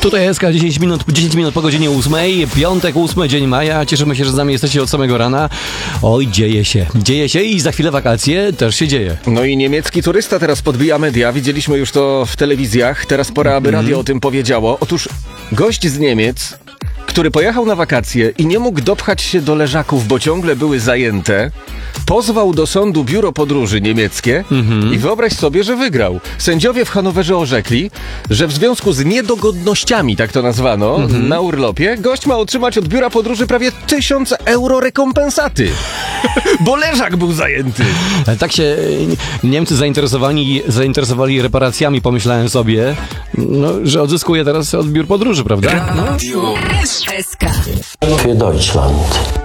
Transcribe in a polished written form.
Tutaj SK 10 minut po godzinie 8. Piątek, 8 dzień maja. Cieszymy się, że z nami jesteście od samego rana. Oj, dzieje się i za chwilę wakacje też się dzieje. No i niemiecki turysta teraz podbija media. Widzieliśmy już to w telewizjach. Teraz pora, aby radio o tym powiedziało. Otóż gość z Niemiec, który pojechał na wakacje i nie mógł dopchać się do leżaków, bo ciągle były zajęte, pozwał do sądu biuro podróży niemieckie i wyobraź sobie, że wygrał. Sędziowie w Hanowerze orzekli, że w związku z niedogodnościami, tak to nazwano, na urlopie, gość ma otrzymać od biura podróży prawie 1000 euro rekompensaty. Bo leżak był zajęty. Tak się Niemcy zainteresowali reparacjami, pomyślałem sobie, no, że odzyskuje teraz od biur podróży, prawda? Für Deutschland.